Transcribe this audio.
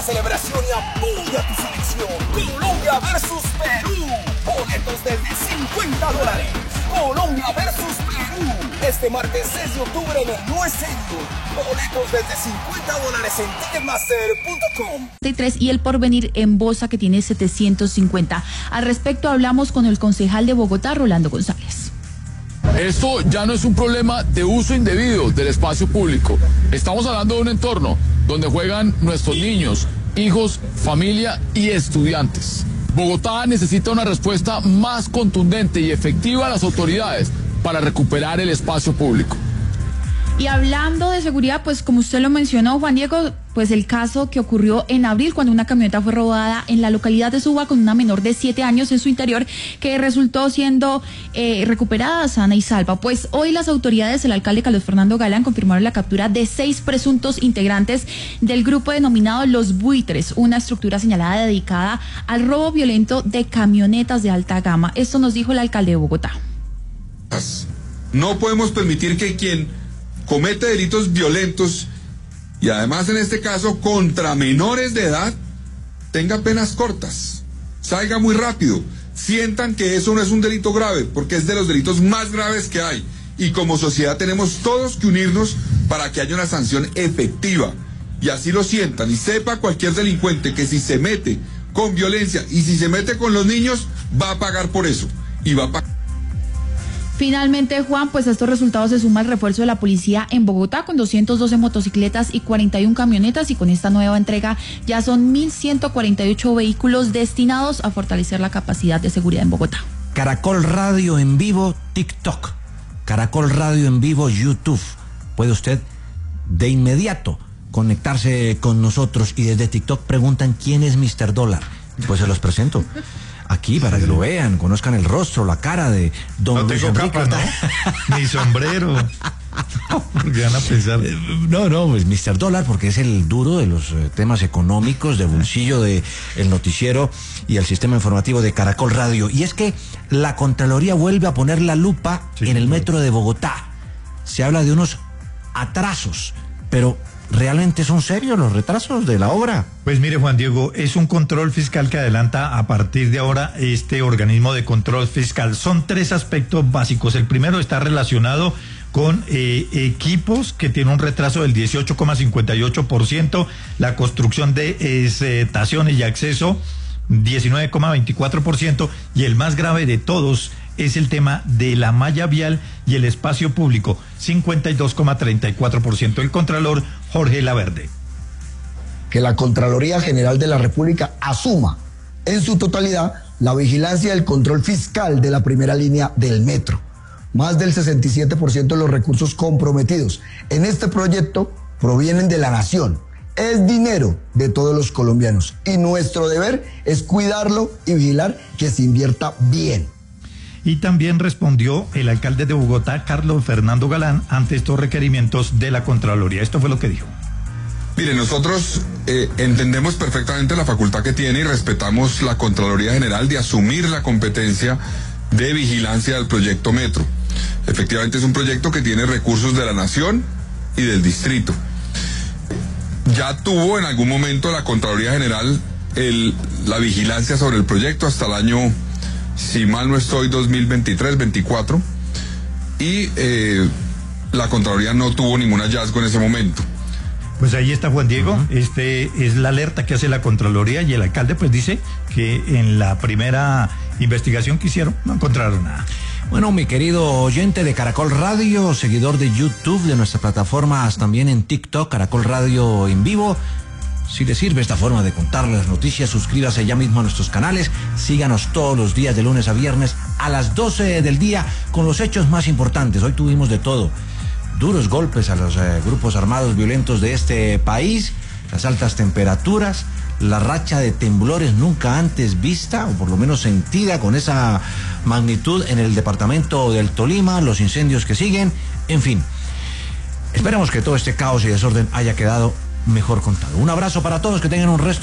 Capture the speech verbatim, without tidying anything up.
celebración y apoya a tu selección. Colombia versus Perú. Boletos desde cincuenta dólares. Colombia versus Perú. Este martes seis de octubre en el Nuez Stadium. Boletos desde cincuenta dólares en ticketmaster punto com. Y el Porvenir en Bosa, que tiene setecientos cincuenta. Al respecto hablamos con el concejal de Bogotá, Rolando González. Esto ya no es un problema de uso indebido del espacio público. Estamos hablando de un entorno donde juegan nuestros niños, hijos, familia y estudiantes. Bogotá necesita una respuesta más contundente y efectiva a las autoridades para recuperar el espacio público. Y hablando de seguridad, pues como usted lo mencionó, Juan Diego, pues el caso que ocurrió en abril cuando una camioneta fue robada en la localidad de Suba con una menor de siete años en su interior, que resultó siendo eh, recuperada sana y salva. Pues hoy las autoridades, el alcalde Carlos Fernando Galán, confirmaron la captura de seis presuntos integrantes del grupo denominado Los Buitres, una estructura señalada dedicada al robo violento de camionetas de alta gama. Esto nos dijo el alcalde de Bogotá. No podemos permitir que quien comete delitos violentos y además en este caso contra menores de edad tenga penas cortas, salga muy rápido, sientan que eso no es un delito grave porque es de los delitos más graves que hay y como sociedad tenemos todos que unirnos para que haya una sanción efectiva y así lo sientan y sepa cualquier delincuente que si se mete con violencia y si se mete con los niños va a pagar por eso y va a pagar. Finalmente, Juan, pues a estos resultados se suma el refuerzo de la policía en Bogotá con doscientas doce motocicletas y cuarenta y una camionetas, y con esta nueva entrega ya son mil ciento cuarenta y ocho vehículos destinados a fortalecer la capacidad de seguridad en Bogotá. Caracol Radio en vivo TikTok, Caracol Radio en vivo YouTube. Puede usted de inmediato conectarse con nosotros y desde TikTok preguntan quién es mister Dólar. Pues se los presento. Aquí para que lo vean, conozcan el rostro, la cara de don no Luis tengo Enrique. capa, ¿no? Ni sombrero. ¿Qué van a pensar? No, no, pues mister Dólar, porque es el duro de los eh, temas económicos, de bolsillo de el noticiero y el sistema informativo de Caracol Radio. Y es que la Contraloría vuelve a poner la lupa sí, en el metro de Bogotá. Se habla de unos atrasos, pero ¿realmente son serios los retrasos de la obra? Pues mire, Juan Diego, es un control fiscal que adelanta a partir de ahora este organismo de control fiscal. Son tres aspectos básicos. El primero está relacionado con eh, equipos que tienen un retraso del dieciocho coma cincuenta y ocho por ciento, la construcción de estaciones y acceso diecinueve coma veinticuatro por ciento, y el más grave de todos es el tema de la malla vial y el espacio público, cincuenta y dos coma treinta y cuatro por ciento. El contralor Jorge Laverde. Que la Contraloría General de la República asuma en su totalidad la vigilancia y el control fiscal de la primera línea del metro. Más del sesenta y siete por ciento de los recursos comprometidos en este proyecto provienen de la nación. Es dinero de todos los colombianos y nuestro deber es cuidarlo y vigilar que se invierta bien. Y también respondió el alcalde de Bogotá, Carlos Fernando Galán, ante estos requerimientos de la Contraloría. Esto fue lo que dijo. Mire, nosotros eh, entendemos perfectamente la facultad que tiene y respetamos la Contraloría General de asumir la competencia de vigilancia del proyecto Metro. Efectivamente es un proyecto que tiene recursos de la nación y del distrito. Ya tuvo en algún momento la Contraloría General el, la vigilancia sobre el proyecto hasta el año, si mal no estoy, dos mil veintitrés veinticuatro, y eh, la Contraloría no tuvo ningún hallazgo en ese momento. Pues ahí está, Juan Diego. Uh-huh. Este es la alerta que hace la Contraloría, y el alcalde pues dice que en la primera investigación que hicieron no encontraron nada. Bueno, mi querido oyente de Caracol Radio, seguidor de YouTube, de nuestras plataformas también en TikTok, Caracol Radio en vivo. Si le sirve esta forma de contar las noticias, suscríbase ya mismo a nuestros canales, síganos todos los días de lunes a viernes a las doce del día con los hechos más importantes. Hoy tuvimos de todo: duros golpes a los eh, grupos armados violentos de este país, las altas temperaturas, la racha de temblores nunca antes vista, o por lo menos sentida con esa magnitud en el departamento del Tolima, los incendios que siguen, en fin. Esperemos que todo este caos y desorden haya quedado mejor contado. Un abrazo para todos, que tengan un resto